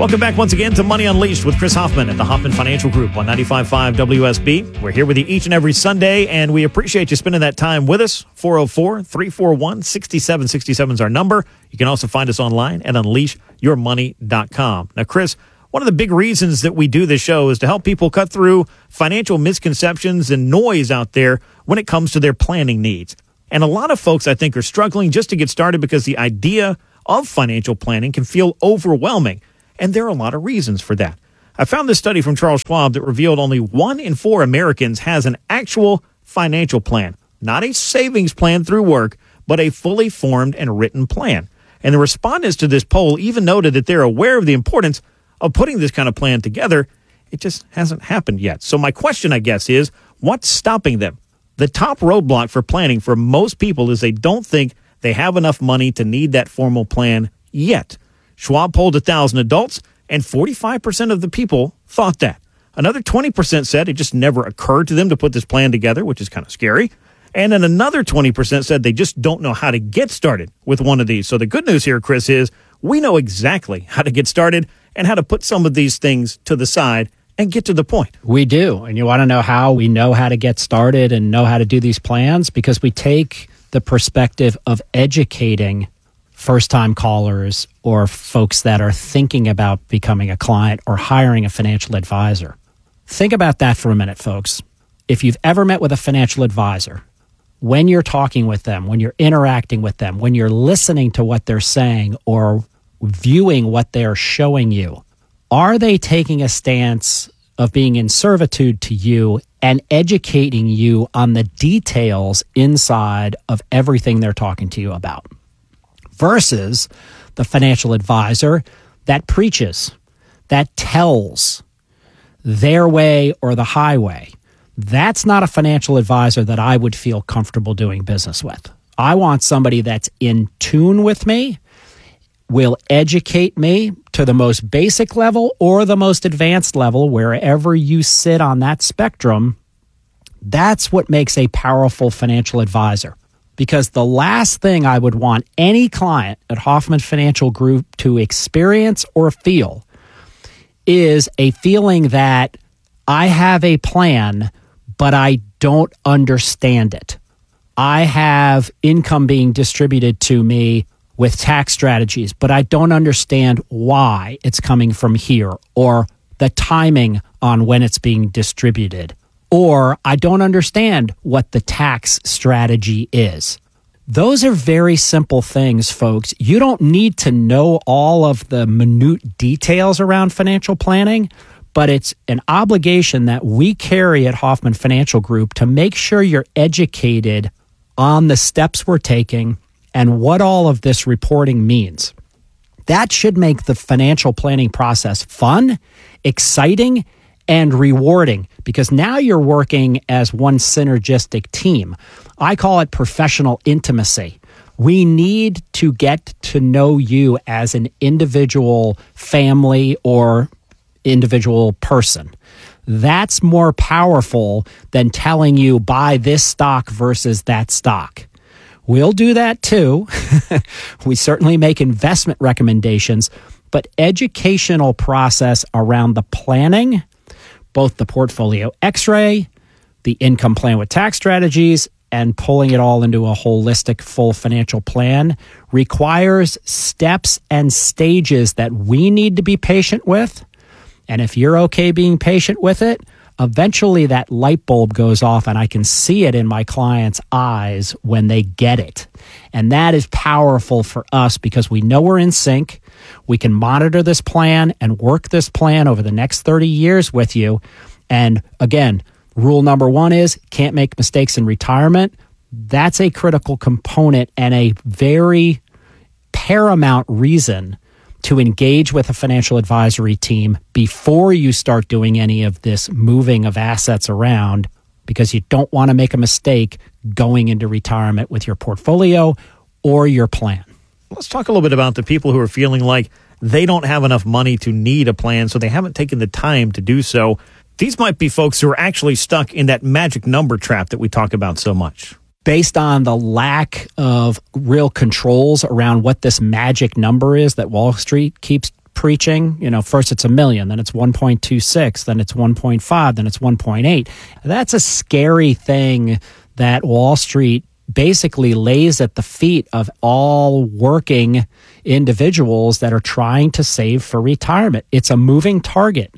Welcome back once again to Money Unleashed with Chris Hoffman at the Hoffman Financial Group on 95.5 WSB. We're here with you each and every Sunday, and we appreciate you spending that time with us. 404-341-6767 is our number. You can also find us online at unleashyourmoney.com. Now, Chris, one of the big reasons that we do this show is to help people cut through financial misconceptions and noise out there when it comes to their planning needs. And a lot of folks, I think, are struggling just to get started because the idea of financial planning can feel overwhelming. And there are a lot of reasons for that. I found this study from Charles Schwab that revealed only 1 in 4 Americans has an actual financial plan, not a savings plan through work, but a fully formed and written plan. And the respondents to this poll even noted that they're aware of the importance of putting this kind of plan together. It just hasn't happened yet. So my question, I guess, is what's stopping them? The top roadblock for planning for most people is they don't think they have enough money to need that formal plan yet. Schwab polled 1,000 adults, and 45% of the people thought that. Another 20% said it just never occurred to them to put this plan together, which is kind of scary. And then another 20% said they just don't know how to get started with one of these. So the good news here, Chris, is we know exactly how to get started and how to put some of these things to the side and get to the point. We do. And you want to know how we know how to get started and know how to do these plans? Because we take the perspective of educating first-time callers or folks that are thinking about becoming a client or hiring a financial advisor. Think about that for a minute, folks. If you've ever met with a financial advisor, when you're talking with them, when you're interacting with them, when you're listening to what they're saying or viewing what they're showing you, are they taking a stance of being in servitude to you and educating you on the details inside of everything they're talking to you about? Versus the financial advisor that preaches, that tells their way or the highway. That's not a financial advisor that I would feel comfortable doing business with. I want somebody that's in tune with me, will educate me to the most basic level or the most advanced level, wherever you sit on that spectrum. That's what makes a powerful financial advisor. Because the last thing I would want any client at Hoffman Financial Group to experience or feel is a feeling that I have a plan, but I don't understand it. I have income being distributed to me with tax strategies, but I don't understand why it's coming from here or the timing on when it's being distributed. Or I don't understand what the tax strategy is. Those are very simple things, folks. You don't need to know all of the minute details around financial planning, but it's an obligation that we carry at Hoffman Financial Group to make sure you're educated on the steps we're taking and what all of this reporting means. That should make the financial planning process fun, exciting, and rewarding, because now you're working as one synergistic team. I call it professional intimacy. We need to get to know you as an individual family or individual person. That's more powerful than telling you buy this stock versus that stock. We'll do that too. We certainly make investment recommendations, but educational process around the planning, both the portfolio x-ray, the income plan with tax strategies, and pulling it all into a holistic full financial plan requires steps and stages that we need to be patient with. And if you're okay being patient with it, eventually that light bulb goes off and I can see it in my clients' eyes when they get it. And that is powerful for us because we know we're in sync. We can monitor this plan and work this plan over the next 30 years with you. And again, rule number 1 is can't make mistakes in retirement. That's a critical component and a very paramount reason to engage with a financial advisory team before you start doing any of this moving of assets around, because you don't want to make a mistake going into retirement with your portfolio or your plan. Let's talk a little bit about the people who are feeling like they don't have enough money to need a plan, so they haven't taken the time to do so. These might be folks who are actually stuck in that magic number trap that we talk about so much. Based on the lack of real controls around what this magic number is that Wall Street keeps preaching, first it's $1 million, then it's 1.26, then it's 1.5, then it's 1.8. That's a scary thing that Wall Street basically lays at the feet of all working individuals that are trying to save for retirement. It's a moving target.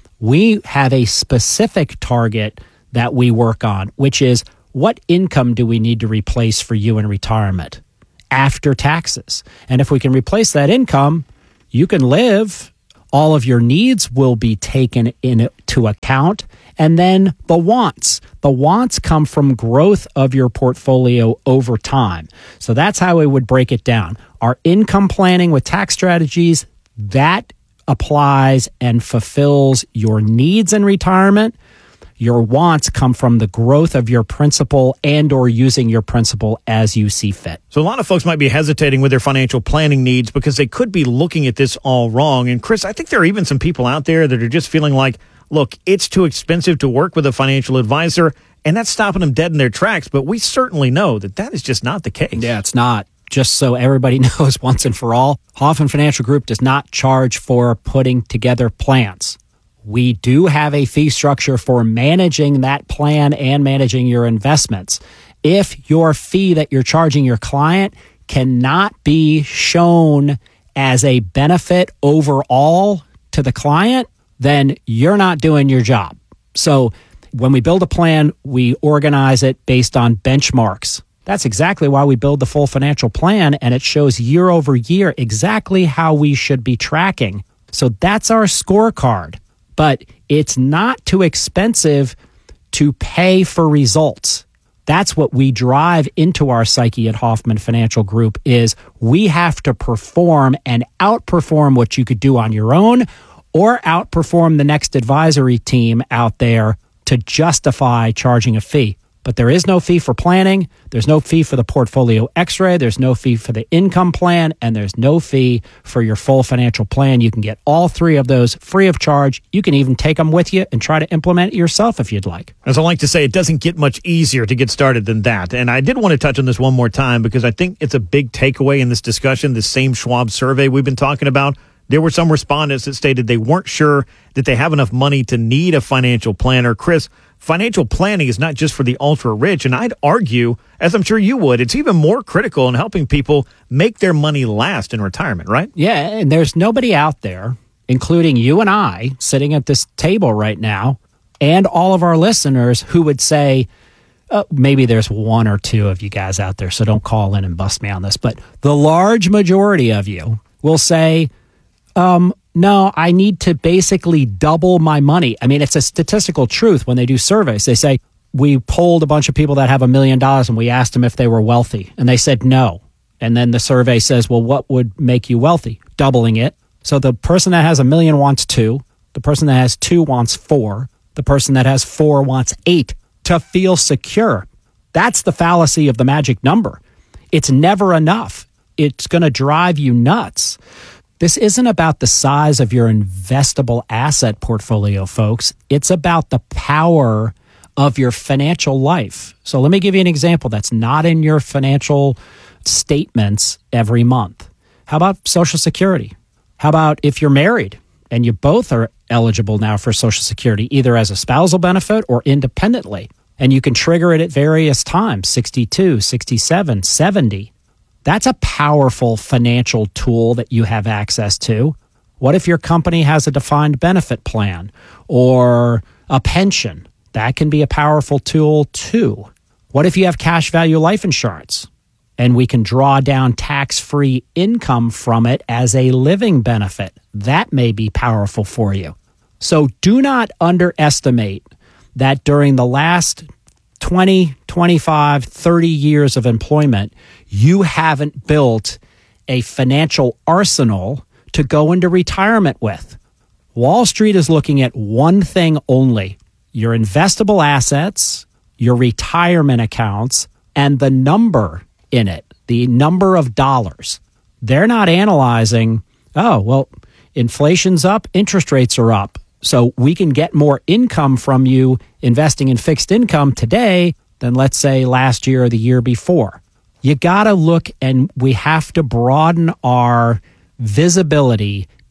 We have a specific target that we work on, which is what income do we need to replace for you in retirement after taxes? And if we can replace that income, you can live. All of your needs will be taken into account. And then the wants. The wants come from growth of your portfolio over time. So that's how we would break it down. Our income planning with tax strategies, that applies and fulfills your needs in retirement. Your wants come from the growth of your principal and or using your principal as you see fit. So a lot of folks might be hesitating with their financial planning needs because they could be looking at this all wrong. And Chris, I think there are even some people out there that are just feeling like, look, it's too expensive to work with a financial advisor, and that's stopping them dead in their tracks. But we certainly know that that is just not the case. Yeah, it's not. Just so everybody knows once and for all, Hoffman Financial Group does not charge for putting together plans. We do have a fee structure for managing that plan and managing your investments. If your fee that you're charging your client cannot be shown as a benefit overall to the client, then you're not doing your job. So when we build a plan, we organize it based on benchmarks. That's exactly why we build the full financial plan, and it shows year over year exactly how we should be tracking. So that's our scorecard. But it's not too expensive to pay for results. That's what we drive into our psyche at Hoffman Financial Group is we have to perform and outperform what you could do on your own or outperform the next advisory team out there to justify charging a fee. But there is no fee for planning. There's no fee for the portfolio x-ray. There's no fee for the income plan. And there's no fee for your full financial plan. You can get all three of those free of charge. You can even take them with you and try to implement it yourself if you'd like. As I like to say, it doesn't get much easier to get started than that. And I did want to touch on this one more time because I think it's a big takeaway in this discussion, this same Schwab survey we've been talking about. There were some respondents that stated they weren't sure that they have enough money to need a financial planner. Chris, financial planning is not just for the ultra rich, and I'd argue, as I'm sure you would, it's even more critical in helping people make their money last in retirement, right? Yeah, and there's nobody out there, including you and I, sitting at this table right now, and all of our listeners who would say, maybe there's one or two of you guys out there, so don't call in and bust me on this, but the large majority of you will say, no, I need to basically double my money. I mean, it's a statistical truth when they do surveys. They say, we polled a bunch of people that have $1 million and we asked them if they were wealthy. And they said no. And then the survey says, well, what would make you wealthy? Doubling it. So the person that has $1 million wants 2. The person that has 2 wants 4. The person that has 4 wants 8 to feel secure. That's the fallacy of the magic number. It's never enough. It's going to drive you nuts. This isn't about the size of your investable asset portfolio, folks. It's about the power of your financial life. So let me give you an example that's not in your financial statements every month. How about Social Security? How about if you're married and you both are eligible now for Social Security, either as a spousal benefit or independently, and you can trigger it at various times, 62, 67, 70. That's a powerful financial tool that you have access to. What if your company has a defined benefit plan or a pension? That can be a powerful tool too. What if you have cash value life insurance and we can draw down tax-free income from it as a living benefit? That may be powerful for you. So do not underestimate that during the last 20, 25, 30 years of employment, you haven't built a financial arsenal to go into retirement with. Wall Street is looking at one thing only: your investable assets, your retirement accounts, and the number in it, the number of dollars. They're not analyzing, oh, well, inflation's up, interest rates are up, so we can get more income from you investing in fixed income today than, let's say, last year or the year before. You got to look, and we have to broaden our visibility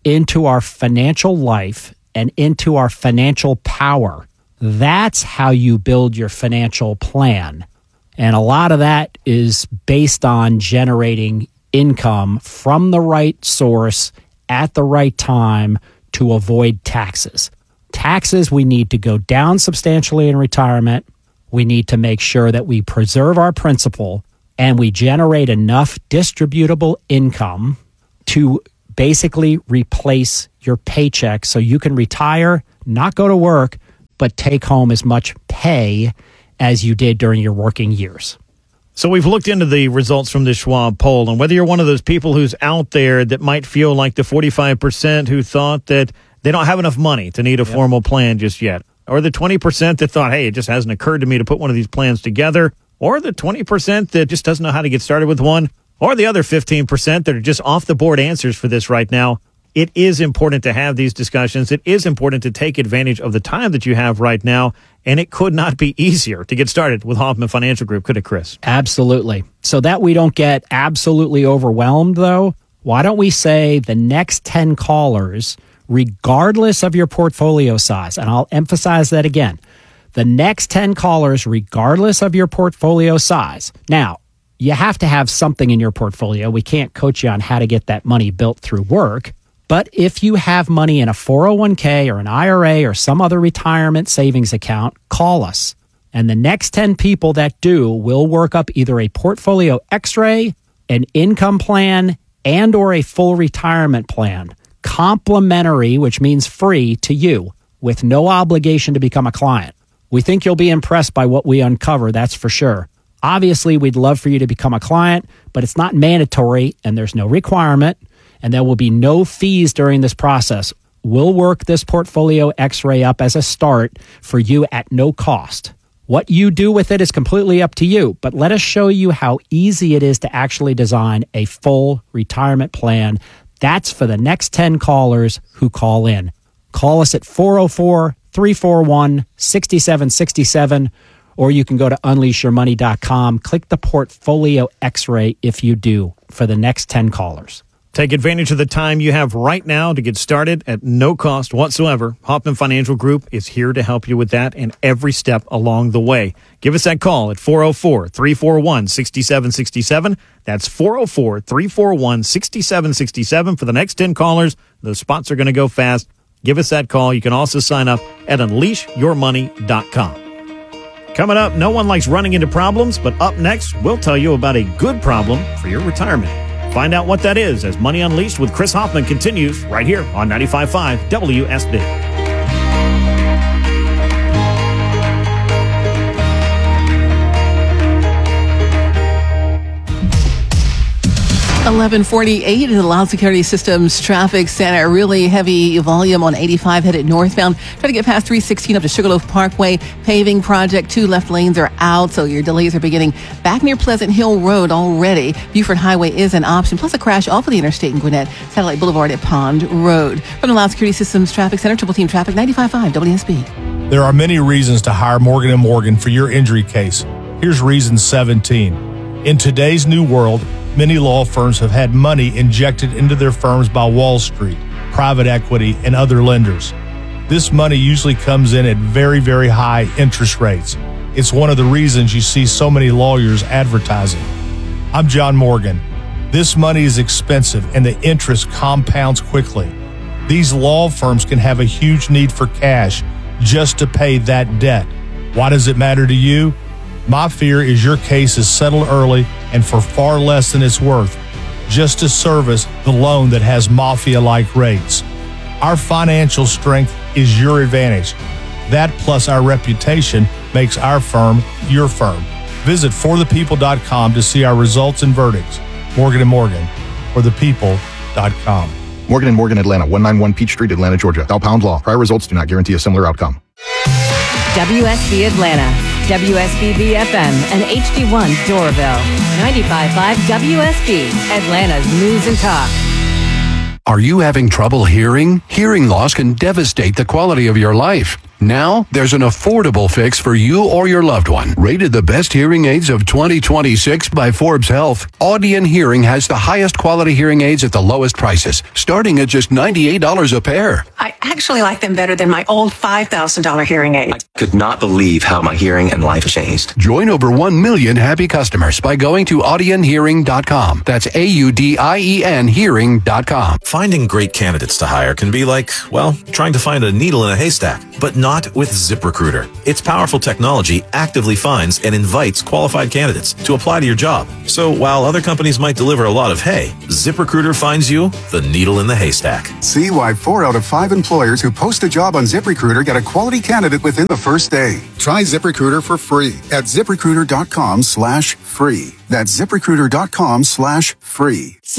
into our financial life and into our financial power. That's how you build your financial plan. And a lot of that is based on generating income from the right source at the right time to avoid taxes. Taxes, we need to go down substantially in retirement. We need to make sure that we preserve our principal and we generate enough distributable income to basically replace your paycheck so you can retire, not go to work, but take home as much pay as you did during your working years. So we've looked into the results from this Schwab poll, and whether you're one of those people who's out there that might feel like the 45% who thought that they don't have enough money to need a formal plan just yet, or the 20% that thought, hey, it just hasn't occurred to me to put one of these plans together, or the 20% that just doesn't know how to get started with one, or the other 15% that are just off-the-board answers for this right now, it is important to have these discussions. It is important to take advantage of the time that you have right now, and it could not be easier to get started with Hoffman Financial Group, could it, Chris? Absolutely. So that we don't get absolutely overwhelmed, though, why don't we say the next 10 callers, regardless of your portfolio size, and I'll emphasize that again, the next 10 callers, regardless of your portfolio size. Now, you have to have something in your portfolio. We can't coach you on how to get that money built through work. But if you have money in a 401k or an IRA or some other retirement savings account, call us. And the next 10 people that do will work up either a portfolio X-ray, an income plan, and or a full retirement plan. Complimentary, which means free to you, with no obligation to become a client. We think you'll be impressed by what we uncover, that's for sure. Obviously, we'd love for you to become a client, but it's not mandatory and there's no requirement. And there will be no fees during this process. We'll work this portfolio X-ray up as a start for you at no cost. What you do with it is completely up to you, but let us show you how easy it is to actually design a full retirement plan. That's for the next 10 callers who call in. Call us at 404-341-6767, or you can go to unleashyourmoney.com. Click the portfolio X-ray if you do for the next 10 callers. Take advantage of the time you have right now to get started at no cost whatsoever. Hoffman Financial Group is here to help you with that and every step along the way. Give us that call at 404-341-6767. That's 404-341-6767 for the next 10 callers. Those spots are going to go fast. Give us that call. You can also sign up at unleashyourmoney.com. Coming up, no one likes running into problems, but up next, we'll tell you about a good problem for your retirement. Find out what that is as Money Unleashed with Chris Hoffman continues right here on 95.5 WSB. 11:48 in the Loud Security Systems Traffic Center. Really heavy volume on 85 headed northbound. Try to get past 316 up to Sugarloaf Parkway. Paving project. 2 left lanes are out, so your delays are beginning back near Pleasant Hill Road already. Buford Highway is an option, plus a crash off of the interstate in Gwinnett. Satellite Boulevard at Pond Road. From the Loud Security Systems Traffic Center, Triple Team Traffic, 95.5 WSB. There are many reasons to hire Morgan & Morgan for your injury case. Here's reason 17. In today's new world, many law firms have had money injected into their firms by Wall Street, private equity, and other lenders. This money usually comes in at very, very high interest rates. It's one of the reasons you see so many lawyers advertising. I'm John Morgan. This money is expensive and the interest compounds quickly. These law firms can have a huge need for cash just to pay that debt. Why does it matter to you? My fear is your case is settled early and for far less than it's worth, just to service the loan that has mafia-like rates. Our financial strength is your advantage. That plus our reputation makes our firm your firm. Visit forthepeople.com to see our results and verdicts. Morgan & Morgan, forthepeople.com. Morgan & Morgan, Atlanta, 191 Peach Street, Atlanta, Georgia. Thou pound law. Prior results do not guarantee a similar outcome. WSB Atlanta, WSB BFM, and HD1 Doraville. 95.5 WSB, Atlanta's News and Talk. Are you having trouble hearing? Hearing loss can devastate the quality of your life. Now, there's an affordable fix for you or your loved one. Rated the best hearing aids of 2026 by Forbes Health, Audion Hearing has the highest quality hearing aids at the lowest prices, starting at just $98 a pair. I actually like them better than my old $5,000 hearing aid. I could not believe how my hearing and life changed. Join over 1 million happy customers by going to audionhearing.com. That's AUDIEN hearing.com. Finding great candidates to hire can be like, well, trying to find a needle in a haystack, but not with ZipRecruiter. Its powerful technology actively finds and invites qualified candidates to apply to your job. So while other companies might deliver a lot of hay, ZipRecruiter finds you the needle in the haystack. See why 4 out of 5 employers who post a job on ZipRecruiter get a quality candidate within the first day. Try ZipRecruiter for free at ZipRecruiter.com/free. That's ZipRecruiter.com/free.